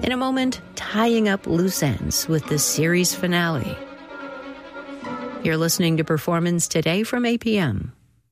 In a moment, tying up loose ends with the series finale. You're listening to Performance Today from APM.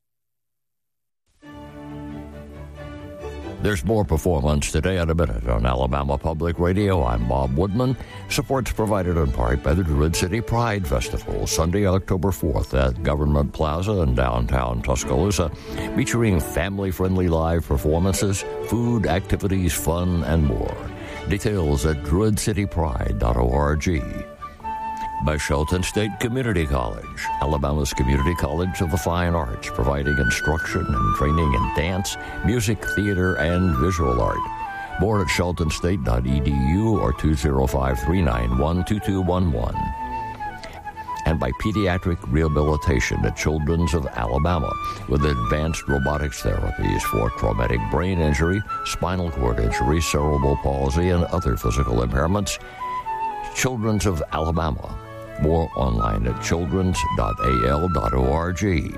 There's more Performance Today in a minute on Alabama Public Radio. I'm Bob Woodman. Support's provided in part by the Druid City Pride Festival, Sunday, October 4th at Government Plaza in downtown Tuscaloosa, featuring family-friendly live performances, food, activities, fun, and more. Details at druidcitypride.org. By Shelton State Community College, Alabama's community college of the fine arts, providing instruction and training in dance, music, theater, and visual art. More at sheltonstate.edu or 205-391-2211. And by Pediatric Rehabilitation at Children's of Alabama, with advanced robotics therapies for traumatic brain injury, spinal cord injury, cerebral palsy, and other physical impairments. Children's of Alabama. More online at childrens.al.org.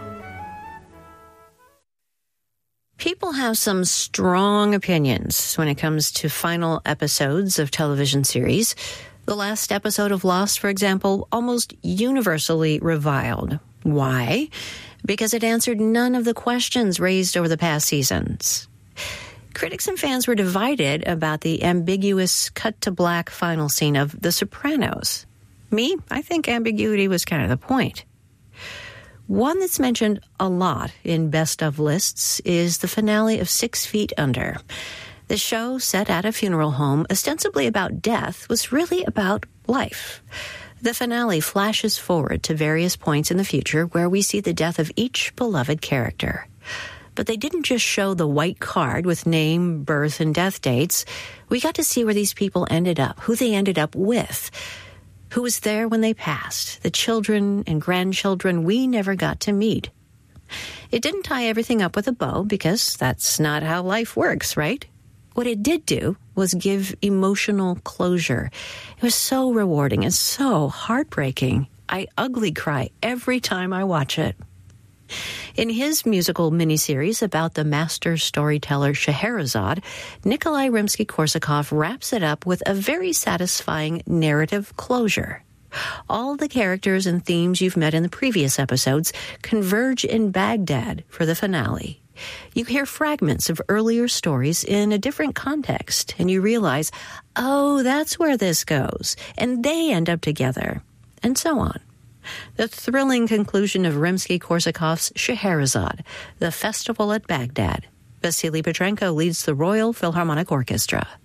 People have some strong opinions when it comes to final episodes of television series. The last episode of Lost, for example, almost universally reviled. Why? Because it answered none of the questions raised over the past seasons. Critics and fans were divided about the ambiguous cut-to-black final scene of The Sopranos. Me, I think ambiguity was kind of the point. One that's mentioned a lot in best-of lists is the finale of 6 Feet Under. The show, set at a funeral home, ostensibly about death, was really about life. The finale flashes forward to various points in the future where we see the death of each beloved character. But they didn't just show the white card with name, birth, and death dates. We got to see where these people ended up, who they ended up with, who was there when they passed, the children and grandchildren we never got to meet. It didn't tie everything up with a bow, because that's not how life works, right? What it did do was give emotional closure. It was so rewarding and so heartbreaking. I ugly cry every time I watch it. In his musical miniseries about the master storyteller Scheherazade, Nikolai Rimsky-Korsakov wraps it up with a very satisfying narrative closure. All the characters and themes you've met in the previous episodes converge in Baghdad for the finale. You hear fragments of earlier stories in a different context, and you realize, oh, that's where this goes, and they end up together, and so on. The thrilling conclusion of Rimsky-Korsakov's Scheherazade, the festival at Baghdad. Vasily Petrenko leads the Royal Philharmonic Orchestra.